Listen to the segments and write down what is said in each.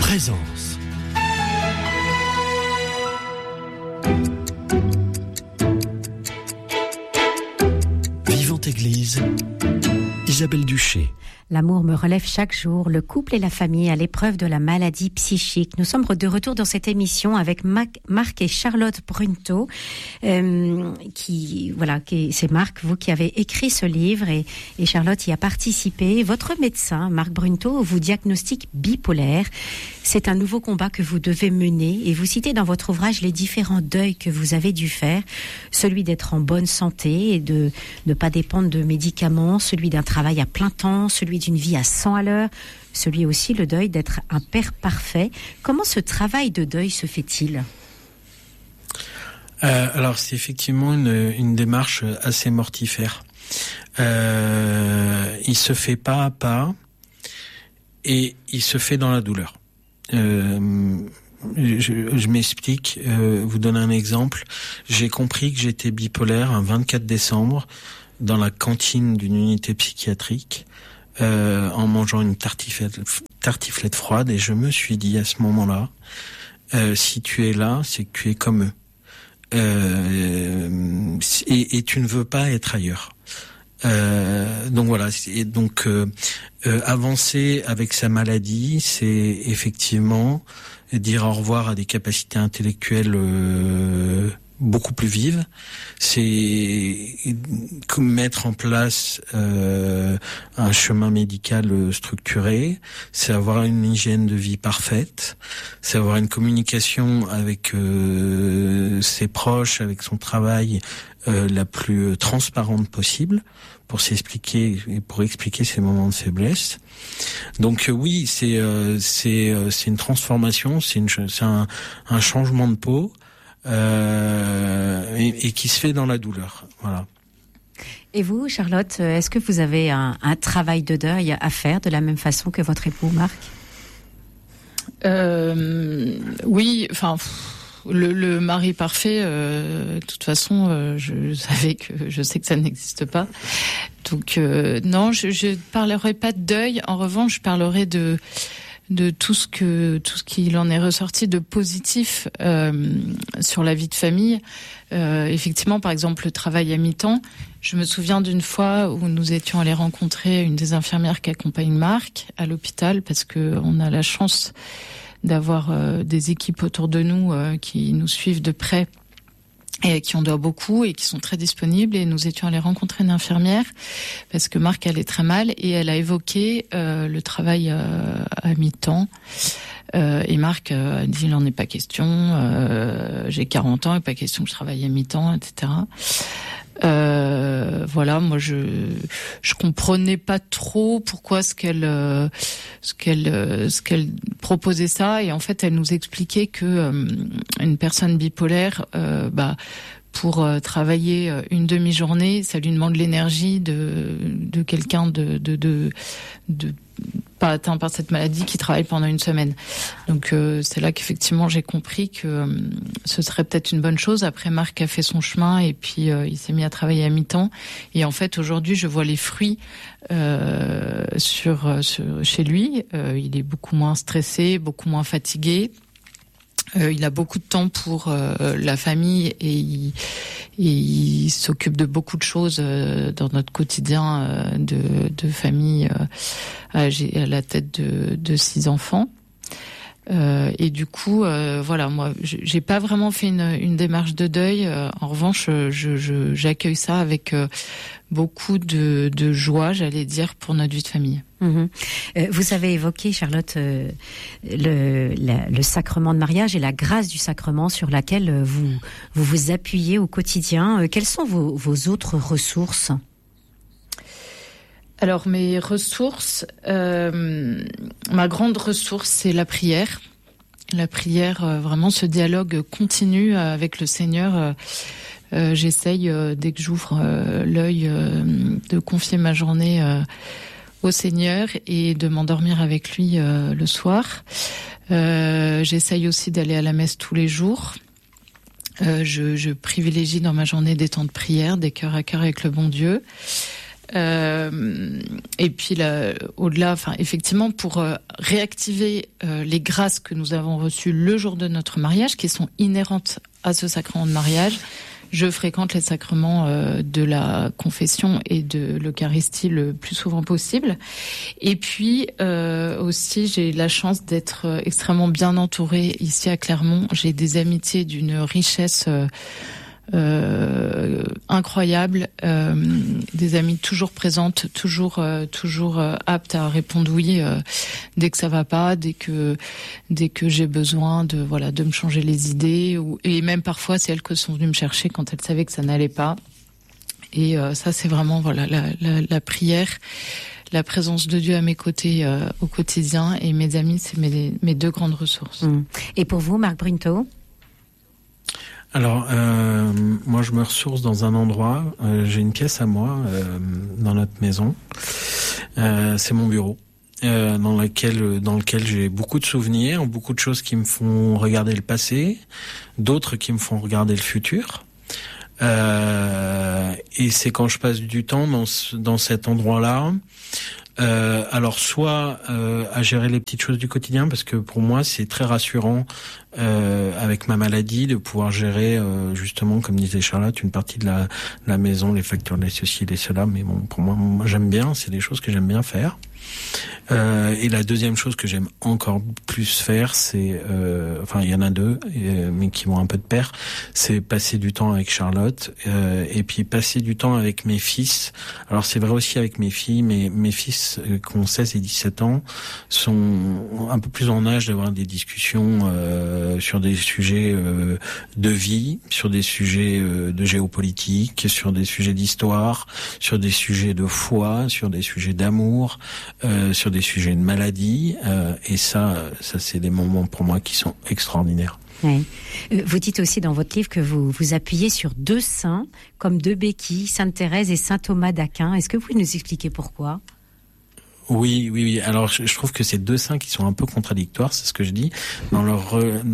Présence. Vivante Église, Isabelle Duché. L'amour me relève chaque jour, le couple et la famille à l'épreuve de la maladie psychique. Nous sommes de retour dans cette émission avec Marc et Charlotte Brunto, c'est Marc, vous qui avez écrit ce livre et Charlotte y a participé. Votre médecin, Marc Brunto, vous diagnostique bipolaire. C'est un nouveau combat que vous devez mener et vous citez dans votre ouvrage les différents deuils que vous avez dû faire. Celui d'être en bonne santé et de ne pas dépendre de médicaments, celui d'un travail à plein temps, celui d'une vie à 100 à l'heure, celui aussi le deuil d'être un père parfait. Comment ce travail de deuil se fait-il ? Alors c'est effectivement une démarche assez mortifère. Il se fait pas à pas et il se fait dans la douleur. Je m'explique, vous donne un exemple. J'ai compris que j'étais bipolaire un 24 décembre dans la cantine d'une unité psychiatrique en mangeant une tartiflette froide et je me suis dit à ce moment-là, si tu es là, c'est que tu es comme eux. Et tu ne veux pas être ailleurs. Donc voilà. Et donc avancer avec sa maladie, c'est effectivement dire au revoir à des capacités intellectuelles beaucoup plus vives. C'est mettre en place un chemin médical structuré. C'est avoir une hygiène de vie parfaite. C'est avoir une communication avec ses proches, avec son travail la plus transparente possible pour s'expliquer et pour expliquer ses moments de faiblesse. Donc oui, c'est une transformation, c'est un changement de peau et qui se fait dans la douleur. Voilà. Et vous, Charlotte, est-ce que vous avez un travail de deuil à faire de la même façon que votre époux, Marc ? Oui, enfin. Le mari parfait, de toute façon, je sais que ça n'existe pas. Donc non, je parlerai pas de deuil. En revanche, je parlerai de tout ce qu'il en est ressorti de positif sur la vie de famille. Effectivement, par exemple, le travail à mi-temps. Je me souviens d'une fois où nous étions allés rencontrer une des infirmières qui accompagne Marc à l'hôpital parce que on a la chance d'avoir des équipes autour de nous qui nous suivent de près et à qui on doit beaucoup et qui sont très disponibles. Et nous étions allés rencontrer une infirmière parce que Marc allait très mal et elle a évoqué le travail à mi-temps. Et Marc a dit il n'en est pas question, j'ai 40 ans et pas question que je travaille à mi-temps, etc. Voilà, moi je comprenais pas trop pourquoi ce qu'elle proposait ça, et en fait elle nous expliquait que une personne bipolaire pour travailler une demi-journée, ça lui demande l'énergie de quelqu'un de pas atteint par cette maladie qui travaille pendant une semaine. Donc c'est là qu'effectivement j'ai compris que ce serait peut-être une bonne chose. Après, Marc a fait son chemin et puis il s'est mis à travailler à mi-temps. Et en fait aujourd'hui je vois les fruits chez lui. Il est beaucoup moins stressé, beaucoup moins fatigué. Il a beaucoup de temps pour la famille et il s'occupe de beaucoup de choses dans notre quotidien de famille à la tête de 6 enfants. Et du coup, voilà, moi, j'ai pas vraiment fait une démarche de deuil. En revanche, j'accueille ça avec beaucoup de joie, j'allais dire, pour notre vie de famille. Vous avez évoqué, Charlotte, le sacrement de mariage et la grâce du sacrement sur laquelle vous appuyez au quotidien. Quelles sont vos autres ressources ? Alors mes ressources, ma grande ressource, c'est la prière. La prière, vraiment ce dialogue continu avec le Seigneur. J'essaye, dès que j'ouvre l'œil, de confier ma journée au Seigneur et de m'endormir avec lui le soir. J'essaye aussi d'aller à la messe tous les jours. Je privilégie dans ma journée des temps de prière, des cœurs à cœur avec le bon Dieu. Et puis là, au-delà, enfin effectivement, pour réactiver les grâces que nous avons reçues le jour de notre mariage, qui sont inhérentes à ce sacrement de mariage, je fréquente les sacrements de la confession et de l'Eucharistie le plus souvent possible. Et puis aussi, j'ai la chance d'être extrêmement bien entourée ici à Clermont. J'ai des amitiés d'une richesse incroyable, des amies toujours présentes, toujours aptes à répondre oui dès que ça va pas, dès que j'ai besoin de me changer les idées, et même parfois c'est elles que sont venues me chercher quand elles savaient que ça n'allait pas. Et ça c'est vraiment la prière, la présence de Dieu à mes côtés au quotidien, et mes amis, c'est mes deux grandes ressources. Et pour vous, Marc Brunto? Alors, moi, je me ressource dans un endroit. J'ai une pièce à moi dans notre maison. C'est mon bureau, dans lequel j'ai beaucoup de souvenirs, beaucoup de choses qui me font regarder le passé, d'autres qui me font regarder le futur. Et c'est quand je passe du temps dans cet endroit-là. Alors soit à gérer les petites choses du quotidien, parce que pour moi c'est très rassurant avec ma maladie de pouvoir gérer justement, comme disait Charlotte, une partie de la maison, les factures, les ceci, les cela. Mais bon, pour moi j'aime bien, c'est des choses que j'aime bien faire. Et la deuxième chose que j'aime encore plus faire, c'est, enfin il y en a deux, mais qui vont un peu de pair, c'est passer du temps avec Charlotte, et puis passer du temps avec mes fils. Alors c'est vrai aussi avec mes filles, mais mes fils qui ont 16 et 17 ans sont un peu plus en âge d'avoir des discussions sur des sujets de vie, sur des sujets de géopolitique, sur des sujets d'histoire, sur des sujets de foi, sur des sujets d'amour, sur des sujets de maladie, et ça c'est des moments pour moi qui sont extraordinaires. Oui. Vous dites aussi dans votre livre que vous vous appuyez sur deux saints comme deux béquilles, Sainte Thérèse et Saint Thomas d'Aquin. Est-ce que vous pouvez nous expliquer pourquoi ? Oui. Alors, je trouve que c'est deux saints qui sont un peu contradictoires, c'est ce que je dis, dans leur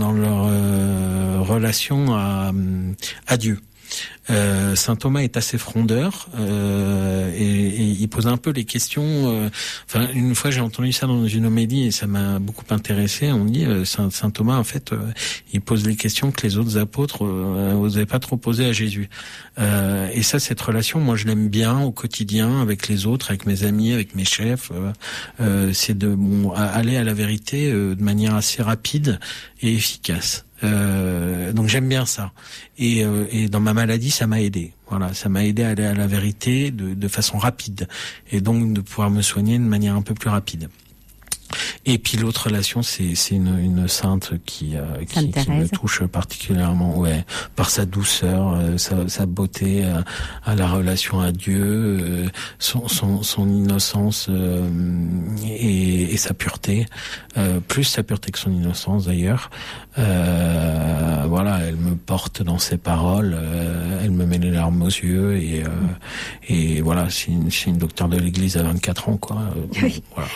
relation à Dieu. Saint Thomas est assez frondeur, et il pose un peu les questions. Enfin, une fois j'ai entendu ça dans une homélie et ça m'a beaucoup intéressé. On dit Saint Thomas, en fait, il pose les questions que les autres apôtres n'osaient pas trop poser à Jésus. Et ça, cette relation, moi, je l'aime bien au quotidien avec les autres, avec mes amis, avec mes chefs. C'est de aller à la vérité de manière assez rapide et efficace. Donc j'aime bien ça. Et dans ma maladie, ça m'a aidé. Voilà, ça m'a aidé à aller à la vérité de façon rapide, et donc de pouvoir me soigner de manière un peu plus rapide. Et puis l'autre relation, c'est une sainte qui me touche particulièrement, par sa douceur, sa beauté, à la relation à Dieu, son innocence et sa pureté, plus sa pureté que son innocence d'ailleurs. Voilà, elle me porte dans ses paroles, elle me met les larmes aux yeux, et voilà, c'est une docteure de l'Église à 24 ans, quoi. Oui. Voilà,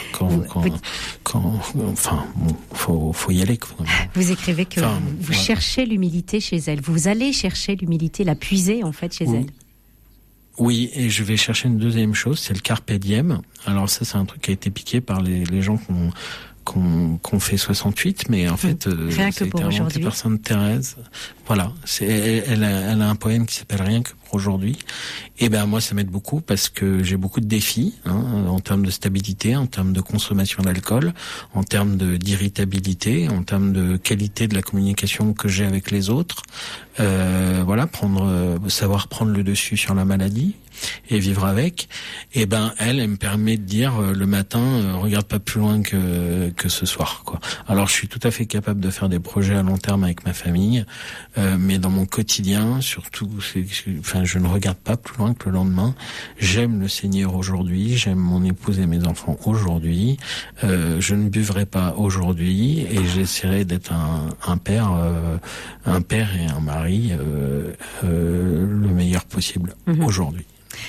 enfin, bon, faut y aller. Vous écrivez que vous cherchez l'humilité chez elle. Vous allez chercher l'humilité, la puiser en fait chez elle. Oui, et je vais chercher une deuxième chose, c'est le carpe diem. Alors ça, c'est un truc qui a été piqué par les gens qu'on fait 68, mais en fait, rien que pour aujourd'hui. Par Sainte Thérèse. Voilà, elle a un poème qui s'appelle Rien que pour aujourd'hui. Et ben moi, ça m'aide beaucoup parce que j'ai beaucoup de défis, en termes de stabilité, en termes de consommation d'alcool, en termes d'irritabilité, en termes de qualité de la communication que j'ai avec les autres. Voilà, savoir prendre le dessus sur la maladie et vivre avec. Et ben elle me permet de dire le matin, regarde pas plus loin que ce soir, quoi. Alors je suis tout à fait capable de faire des projets à long terme avec ma famille, mais dans mon quotidien, surtout, je ne regarde pas plus loin que le lendemain. J'aime le Seigneur aujourd'hui, j'aime mon épouse et mes enfants aujourd'hui. Je ne buvrai pas aujourd'hui, et j'essaierai d'être un père et un mari le meilleur possible aujourd'hui.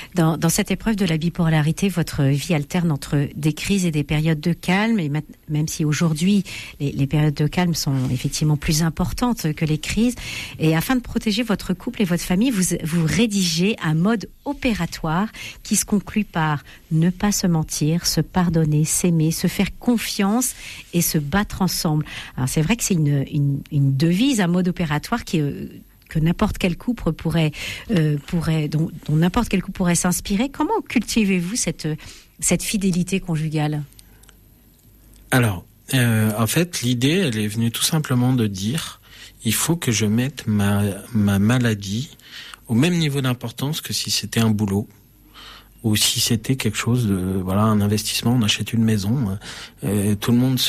Dans cette épreuve de la bipolarité, votre vie alterne entre des crises et des périodes de calme, et même si aujourd'hui les périodes de calme sont effectivement plus importantes que les crises, et afin de protéger votre couple et votre famille, vous rédigez un mode opératoire qui se conclut par ne pas se mentir, se pardonner, s'aimer, se faire confiance et se battre ensemble. Alors c'est vrai que c'est une devise, un mode opératoire que n'importe quel couple dont n'importe quel couple pourrait s'inspirer. Comment cultivez-vous cette fidélité conjugale ? Alors, en fait, l'idée, elle est venue tout simplement de dire, il faut que je mette ma maladie au même niveau d'importance que si c'était un boulot, ou si c'était quelque chose de, un investissement, on achète une maison, tout le monde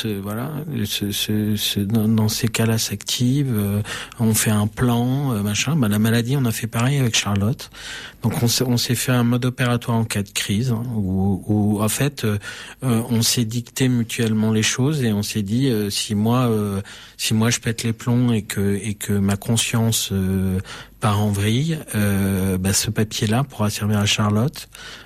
dans ces cas-là s'active, on fait un plan, machin. La maladie, on a fait pareil avec Charlotte. Donc on s'est fait un mode opératoire en cas de crise, où en fait on s'est dicté mutuellement les choses et on s'est dit si moi je pète les plombs et que ma conscience part en vrille, ce papier-là pourra servir à Charlotte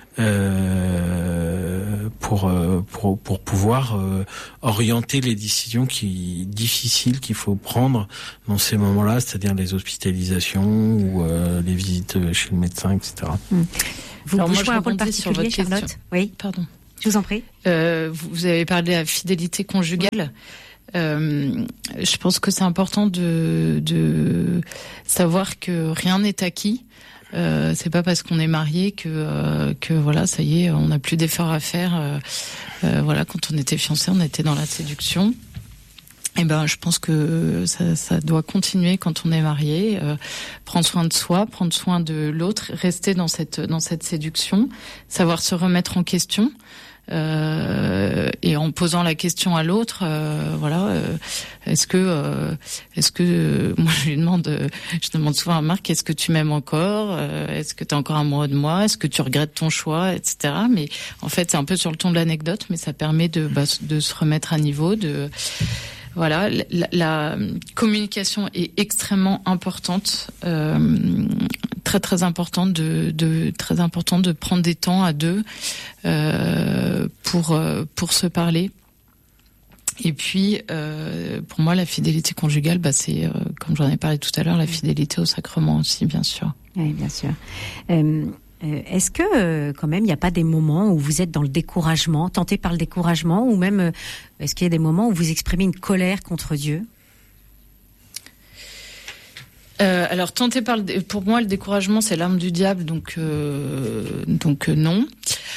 pour pouvoir orienter les décisions difficiles qu'il faut prendre dans ces moments-là, c'est-à-dire les hospitalisations ou les visites chez le médecin, etc. Vous jouez un rôle particulier, Charlotte ? Question. Oui, pardon. Je vous en prie. Vous avez parlé de la fidélité conjugale. Je pense que c'est important de savoir que rien n'est acquis. C'est pas parce qu'on est marié que voilà, ça y est, on n'a plus d'efforts à faire. Quand on était fiancés, on était dans la séduction. Et je pense que ça doit continuer quand on est marié. Prendre soin de soi, prendre soin de l'autre, rester dans cette séduction, savoir se remettre en question. Et en posant la question à l'autre, est-ce que moi je demande souvent à Marc, est-ce que tu m'aimes encore, est-ce que tu es encore amoureux de moi, est-ce que tu regrettes ton choix, etc. Mais en fait c'est un peu sur le ton de l'anecdote, mais ça permet de se remettre à niveau, Voilà, la communication est extrêmement importante, très très importante très important de prendre des temps à deux pour se parler. Et puis pour moi la fidélité conjugale, c'est comme j'en ai parlé tout à l'heure, la fidélité au sacrement aussi, bien sûr. Oui, bien sûr. Est-ce que quand même il n'y a pas des moments où vous êtes dans le découragement, tenté par le découragement, ou même est-ce qu'il y a des moments où vous exprimez une colère contre Dieu ? Alors pour moi le découragement c'est l'arme du diable, donc non.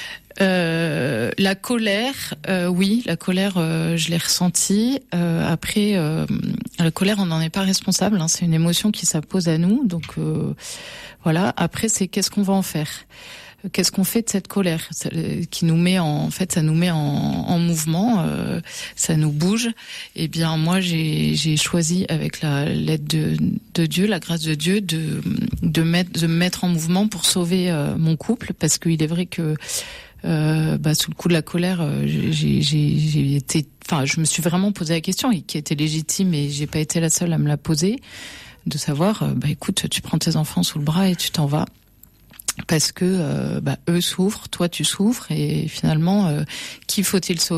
La colère, oui, la colère, je l'ai ressentie. Après, la colère, on n'en est pas responsable. C'est une émotion qui s'impose à nous. Donc voilà. Après, c'est qu'est-ce qu'on va en faire ? Qu'est-ce qu'on fait de cette colère qui nous met ça nous met en mouvement, ça nous bouge. Eh bien, moi, j'ai choisi avec l'aide de Dieu, la grâce de Dieu, de me mettre en mouvement pour sauver mon couple, parce qu'il est vrai que sous le coup de la colère, je me suis vraiment posé la question, et qui était légitime, et j'ai pas été la seule à me la poser, de savoir, écoute, tu prends tes enfants sous le bras et tu t'en vas. Parce que eux souffrent, toi tu souffres, et finalement qui faut-il sauver ?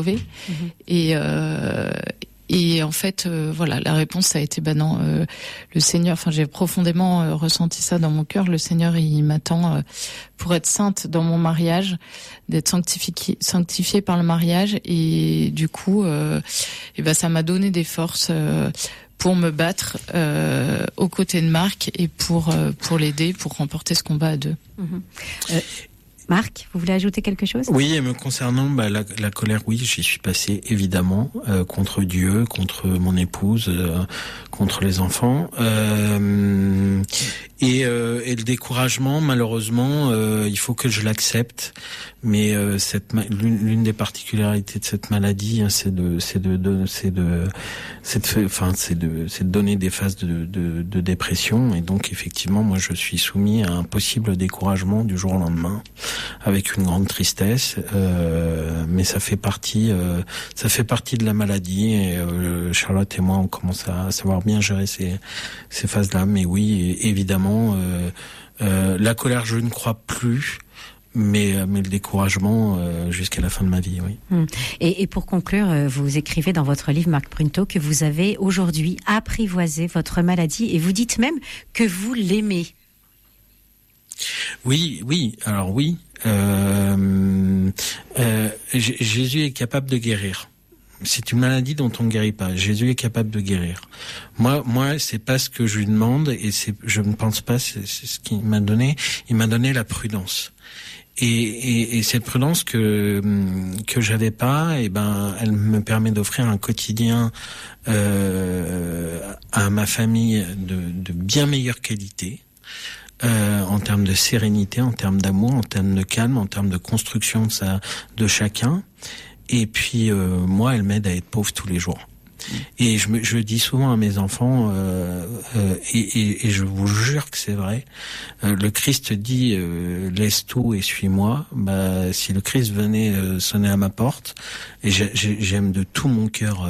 Et en fait, la réponse ça a été non. Le Seigneur, j'ai profondément ressenti ça dans mon cœur. Le Seigneur, il m'attend pour être sainte dans mon mariage, d'être sanctifiée par le mariage, et du coup, ça m'a donné des forces pour me battre aux côtés de Marc et pour l'aider, pour remporter ce combat à deux. Marc, vous voulez ajouter quelque chose ? Oui, et me concernant, la colère, oui, j'y suis passé évidemment contre Dieu, contre mon épouse, contre les enfants, et le découragement, malheureusement, il faut que je l'accepte. Mais l'une des particularités de cette maladie, c'est de donner des phases de dépression, et donc effectivement, moi, je suis soumis à un possible découragement du jour au lendemain, avec une grande tristesse, mais ça fait partie de la maladie, et Charlotte et moi on commence à savoir bien gérer ces phases-là. Mais oui, évidemment, la colère, je ne crois plus le découragement jusqu'à la fin de ma vie, oui. Et pour conclure, vous écrivez dans votre livre, Marc Brunto, que vous avez aujourd'hui apprivoisé votre maladie et vous dites même que vous l'aimez. Oui, alors oui. Jésus est capable de guérir. C'est une maladie dont on ne guérit pas. Jésus est capable de guérir. Moi, c'est pas ce que je lui demande et je ne pense pas, c'est ce qu'il m'a donné. Il m'a donné la prudence. Et cette prudence que j'avais pas, elle me permet d'offrir un quotidien à ma famille de bien meilleure qualité. En termes de sérénité, en termes d'amour, en termes de calme, en termes de construction de chacun. Et puis moi, elle m'aide à être pauvre tous les jours. Et je dis souvent à mes enfants, et je vous jure que c'est vrai, le Christ dit laisse tout et suis-moi. Si le Christ venait sonner à ma porte, et j'aime de tout mon cœur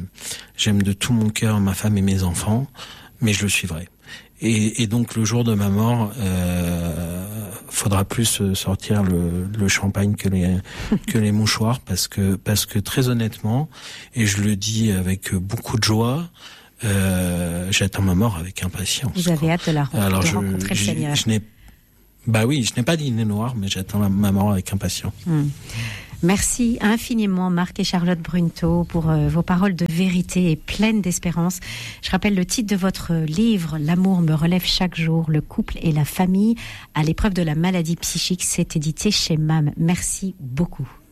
ma femme et mes enfants, mais je le suivrai. Et donc le jour de ma mort, faudra plus sortir le champagne que les mouchoirs parce que très honnêtement, et je le dis avec beaucoup de joie, j'attends ma mort avec impatience. Vous avez hâte de rencontrer le Seigneur. Je n'ai pas dîné noir, mais j'attends ma mort avec impatience. Merci infiniment Marc et Charlotte Brunto pour vos paroles de vérité et pleines d'espérance. Je rappelle le titre de votre livre, L'amour me relève chaque jour, le couple et la famille à l'épreuve de la maladie psychique. C'est édité chez MAM. Merci beaucoup.